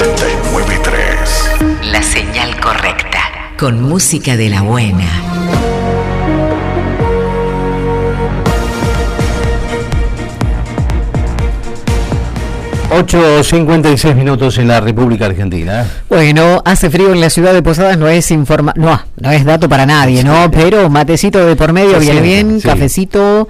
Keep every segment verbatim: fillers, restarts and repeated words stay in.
ochenta y nueve punto tres. La señal correcta. Con música de la buena. ocho cincuenta y seis minutos en la República Argentina. Bueno, hace frío en la ciudad de Posadas, no es informa no, no es dato para nadie, ¿no? Pero matecito de por medio, viene bien, sí. Cafecito,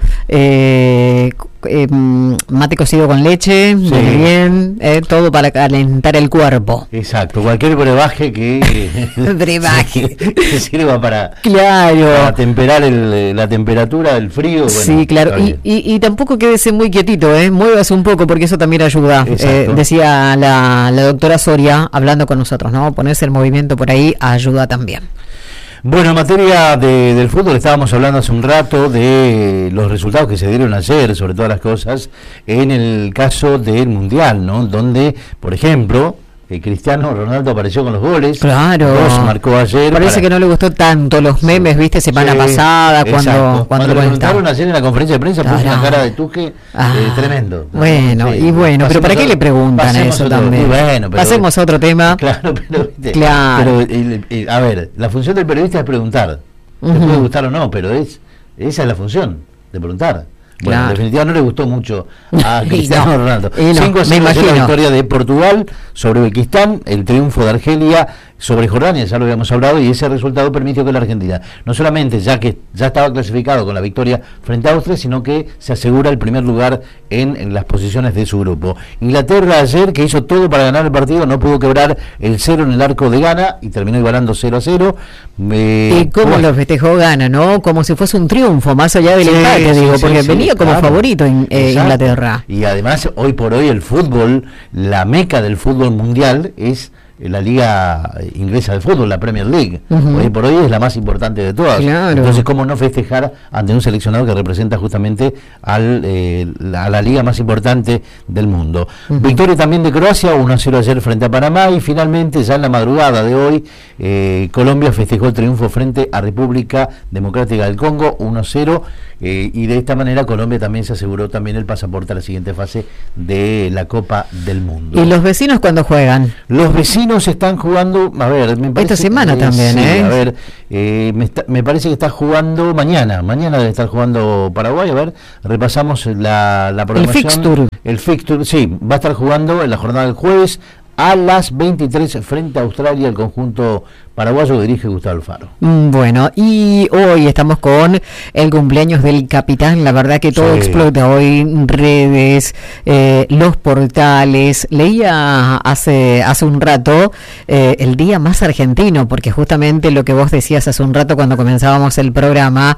eh, eh, mate cocido con leche, sí. Viene bien, eh, todo para calentar el cuerpo. Exacto, cualquier brebaje que, brebaje. que sirva para, claro. para temperar el, la temperatura del frío. Bueno, sí, claro, y, y, y tampoco quédese muy quietito, ¿eh? Muévase un poco porque eso también ayuda. Eh, decía la, la doctora Soria hablando con nosotros, ¿no? Ponerse el movimiento por ahí ayuda también. Bueno, en materia de, del fútbol estábamos hablando hace un rato de los resultados que se dieron ayer, sobre todas las cosas, en el caso del Mundial, ¿no? Donde, por ejemplo, eh, Cristiano Ronaldo apareció con los goles. Claro. Dos marcó ayer. Parece para... que no le gustó tanto los memes, sí. Viste, semana sí, pasada, cuando cuando, cuando le preguntaron ayer en la conferencia de prensa, puso una cara de Tuque ah, eh, tremendo. Bueno, sí, y bueno, pero ¿para qué le preguntan eso otro, también? Bueno, pero, pasemos a otro tema. Claro, pero, ¿viste? Claro. pero el, el, a ver, la función del periodista es preguntar. Uh-huh. Le puede gustar o no, pero es esa es la función, de preguntar. Bueno, claro. En definitiva no le gustó mucho a Cristiano no, Ronaldo. cinco a cero la victoria de Portugal sobre Uzbekistán, el triunfo de Argelia sobre Jordania, ya lo habíamos hablado, y ese resultado permitió que la Argentina, no solamente ya que ya estaba clasificado con la victoria frente a Austria, sino que se asegura el primer lugar en, en las posiciones de su grupo. Inglaterra ayer, que hizo todo para ganar el partido, no pudo quebrar el cero en el arco de Ghana y terminó igualando cero a cero. Eh, ¿Y cómo bueno. lo festejó Ghana, no? Como si fuese un triunfo, más allá del sí, empate, sí, digo, sí, porque sí, venía como claro. favorito en eh, Inglaterra. Y además, hoy por hoy el fútbol, la meca del fútbol mundial es la liga inglesa de fútbol, la Premier League. Uh-huh. Hoy por hoy es la más importante de todas. Claro. Entonces, ¿cómo no festejar ante un seleccionado que representa justamente al, eh, la, a la liga más importante del mundo? Uh-huh. Victoria también de Croacia, uno a cero ayer frente a Panamá, y finalmente, ya en la madrugada de hoy, eh, Colombia festejó el triunfo frente a República Democrática del Congo, uno a cero, eh, y de esta manera Colombia también se aseguró también el pasaporte a la siguiente fase de la Copa del Mundo. ¿Y los vecinos cuándo juegan? Los vecinos están jugando, a ver, me parece, esta semana eh, también, sí, ¿eh? A ver, eh, me, está, me parece que está jugando mañana, mañana debe estar jugando Paraguay, a ver, repasamos la, la programación. El fixture. El fixture, sí, va a estar jugando en la jornada del jueves a las veintitrés frente a Australia, el conjunto paraguayo que dirige Gustavo Alfaro. Bueno, y hoy estamos con el cumpleaños del capitán, la verdad que todo sí. explota hoy, redes, eh, los portales. Leía hace hace un rato eh, el día más argentino, porque justamente lo que vos decías hace un rato cuando comenzábamos el programa,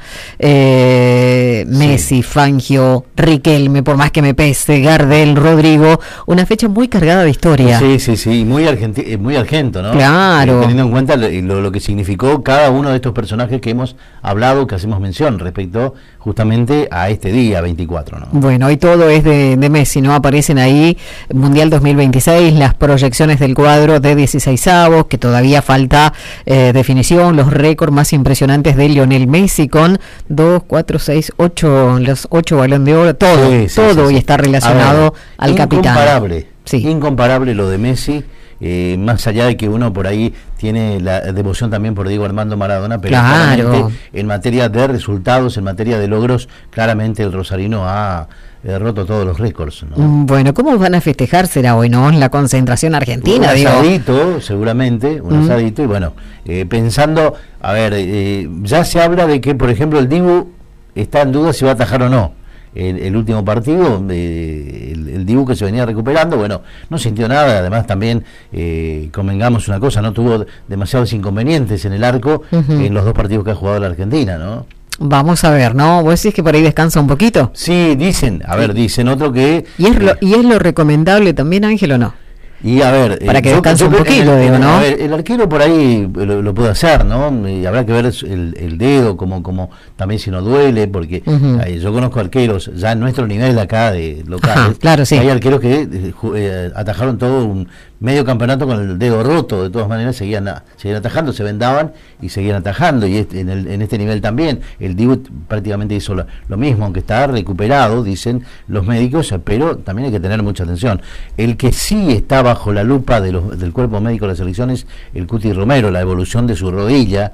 eh, Messi, sí. Fangio, Riquelme, por más que me pese, Gardel, Rodrigo, una fecha muy cargada de historia. Sí, sí, sí, muy, argenti- muy argento, ¿no? Claro. Eh, teniendo en cuenta Lo, lo que significó cada uno de estos personajes que hemos hablado, que hacemos mención respecto justamente a este día veinticuatro, ¿no? Bueno, y todo es de, de Messi, ¿no? Aparecen ahí Mundial dos mil veintiséis, las proyecciones del cuadro de dieciseisavos, que todavía falta eh, definición, los récords más impresionantes de Lionel Messi con dos, cuatro, seis, ocho, los ocho balón de oro, todo, sí, sí, todo sí, sí. y está relacionado ver, al capitán. Incomparable, sí. incomparable lo de Messi. Eh, más allá de que uno por ahí tiene la devoción también por Diego Armando Maradona, pero claro. en materia de resultados, en materia de logros, claramente el rosarino ha eh, roto todos los récords, ¿no? Bueno, ¿cómo van a festejar? Será hoy, ¿no? En la concentración argentina, un digo. asadito, seguramente, un mm. asadito, y bueno, eh, pensando, a ver, eh, ya se habla de que, por ejemplo, el Dibu está en duda si va a atajar o no. El, el último partido, eh, el, el Dibu que se venía recuperando, bueno, no sintió nada, además también, eh, convengamos una cosa, no tuvo demasiados inconvenientes en el arco uh-huh. en los dos partidos que ha jugado la Argentina, ¿no? Vamos a ver, ¿no? ¿Vos decís que por ahí descansa un poquito? Sí, dicen, a ver, dicen otro que... ¿Y es, eh, lo, ¿y es lo recomendable también, Ángel, o no? Y a ver, para que descanse un poquito, digo, ¿no? A ver, el arquero por ahí lo, lo puede hacer, ¿no? Y habrá que ver el, el dedo, como, como también si no duele, porque uh-huh. ahí, yo conozco arqueros, ya en nuestro nivel acá de locales, ajá, claro, sí. hay arqueros que eh, atajaron todo un medio campeonato con el dedo roto, de todas maneras seguían, a, seguían atajando, se vendaban y seguían atajando, y este, en, el, en este nivel también, el Dibu prácticamente hizo lo, lo mismo, aunque está recuperado, dicen los médicos, pero también hay que tener mucha atención. El que sí estaba bajo la lupa de los, del cuerpo médico de las selecciones el Cuti Romero, la evolución de su rodilla,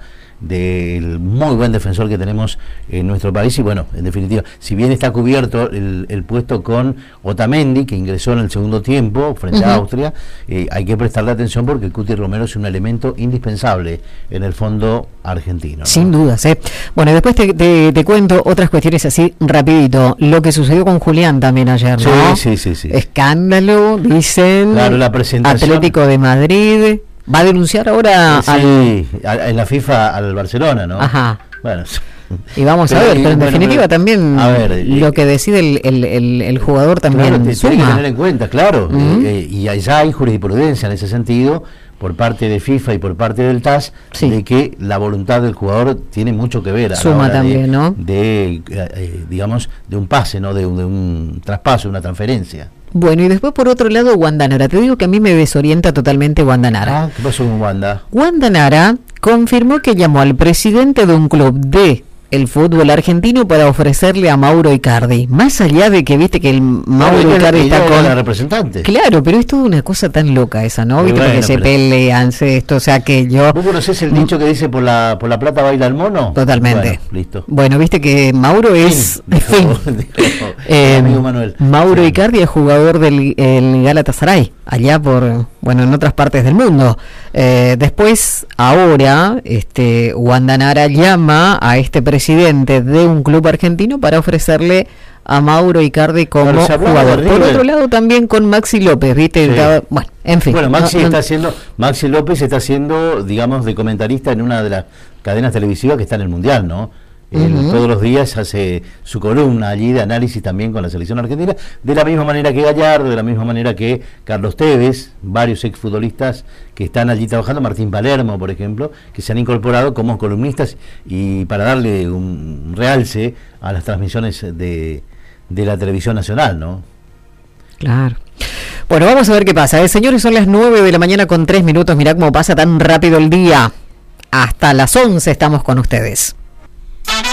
del muy buen defensor que tenemos en nuestro país. Y bueno, en definitiva, si bien está cubierto el, el puesto con Otamendi, que ingresó en el segundo tiempo frente uh-huh. a Austria, eh, hay que prestarle atención porque el Cuti Romero es un elemento indispensable en el fondo argentino, ¿no? Sin dudas, ¿eh? Bueno, después te, te, te cuento otras cuestiones así rapidito. Lo que sucedió con Julián también ayer, ¿no? Sí, sí, sí, sí. Escándalo, dicen. Claro, la presentación. Atlético de Madrid va a denunciar ahora sí, al... en la FIFA al Barcelona, ¿no? Ajá. Bueno, y vamos pero, a ver, pero en bueno, definitiva pero, también a ver, lo eh, que decide el, el, el, el jugador también claro, te, suma. Tiene que tener en cuenta, claro, uh-huh. eh, y allá hay jurisprudencia en ese sentido por parte de FIFA y por parte del T A S, sí. de que la voluntad del jugador tiene mucho que ver a suma la hora también, de, ¿no? de eh, digamos, de un pase, ¿no? De, de un traspaso, una transferencia. Bueno, y después por otro lado, Wanda Nara. Te digo que a mí me desorienta totalmente Wanda Nara. Ah, ¿qué pasó con Wanda? Wanda Nara confirmó que llamó al presidente de un club de el fútbol argentino para ofrecerle a Mauro Icardi. Más allá de que viste que el Mauro no, Icardi está con la representante. Claro, pero es toda una cosa tan loca esa, ¿no? Viste, bueno, porque se pelean, esto, o sea que yo. ¿Vos conocés el dicho que dice por la por la plata baila el mono? Totalmente. Bueno, listo. Bueno, viste que Mauro es fin. Dijo, dijo, eh, amigo Manuel. Mauro sí. Icardi es jugador del el Galatasaray, allá por, bueno, en otras partes del mundo. Eh, después, ahora, este Wanda Nara llama a este presidente de un club argentino para ofrecerle a Mauro Icardi como jugador. Por otro lado, también con Maxi López, ¿viste? Sí. Cada, bueno, en fin. Bueno, Maxi no, está no, haciendo, Maxi López está haciendo, digamos, de comentarista en una de las cadenas televisivas que está en el Mundial, ¿no? Él uh-huh. todos los días hace su columna allí de análisis también con la selección argentina, de la misma manera que Gallardo, de la misma manera que Carlos Tevez, varios exfutbolistas que están allí trabajando, Martín Palermo, por ejemplo, que se han incorporado como columnistas y para darle un realce a las transmisiones de, de la televisión nacional, ¿no? Claro. Bueno, vamos a ver qué pasa. Eh, señores, son las nueve de la mañana con tres minutos. Mirá cómo pasa tan rápido el día. Hasta las once estamos con ustedes.